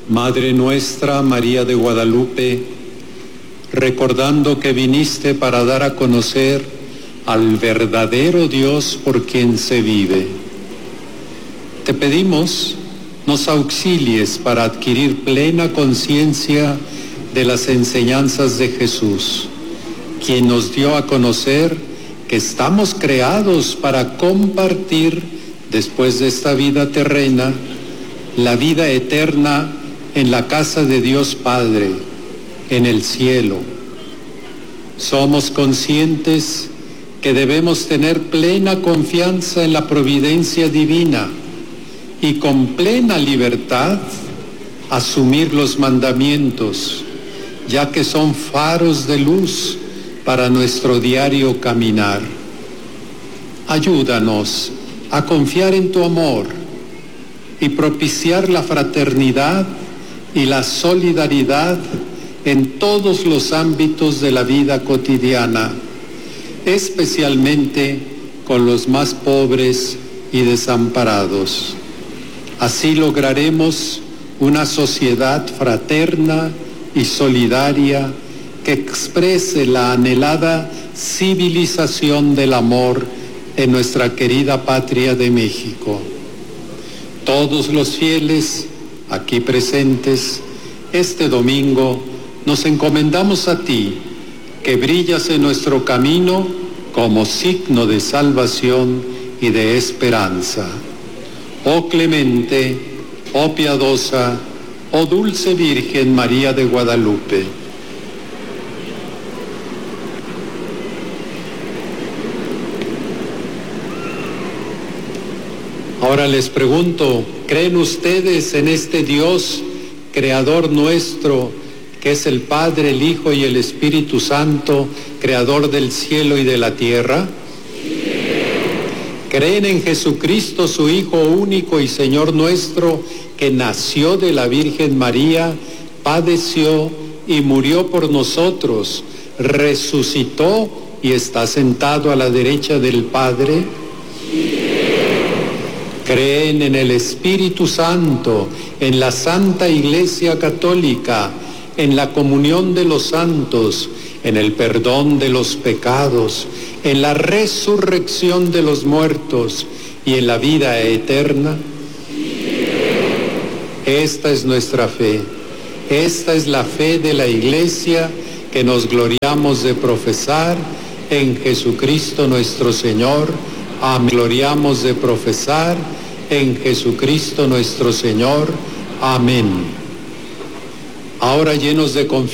Madre nuestra, María de Guadalupe, recordando que viniste para dar a conocer al verdadero Dios por quien se vive, te pedimos nos auxilies para adquirir plena conciencia de las enseñanzas de Jesús, quien nos dio a conocer que estamos creados para compartir, después de esta vida terrena, la vida eterna en la casa de Dios Padre, en el cielo. Somos conscientes que debemos tener plena confianza en la providencia divina y con plena libertad asumir los mandamientos, ya que son faros de luz para nuestro diario caminar. Ayúdanos a confiar en tu amor y propiciar la fraternidad y la solidaridad en todos los ámbitos de la vida cotidiana, especialmente con los más pobres y desamparados. Así lograremos una sociedad fraterna y solidaria que exprese la anhelada civilización del amor en nuestra querida patria de México. Todos los fieles aquí presentes, este domingo nos encomendamos a ti, que brillas en nuestro camino como signo de salvación y de esperanza. Oh clemente, oh piadosa, oh dulce Virgen María de Guadalupe. Ahora les pregunto, ¿creen ustedes en este Dios, creador nuestro, que es el Padre, el Hijo y el Espíritu Santo, creador del cielo y de la tierra? ¿Creen en Jesucristo, su Hijo único y Señor nuestro, que nació de la Virgen María, padeció y murió por nosotros, resucitó y está sentado a la derecha del Padre? ¿Creen en el Espíritu Santo, en la Santa Iglesia Católica, en la comunión de los santos, en el perdón de los pecados, en la resurrección de los muertos y en la vida eterna? Esta es nuestra fe. Esta es la fe de la Iglesia que nos gloriamos de profesar en Jesucristo nuestro Señor. Amén. Gloriamos de profesar en Jesucristo nuestro Señor. Amén. Ahora, llenos de confianza,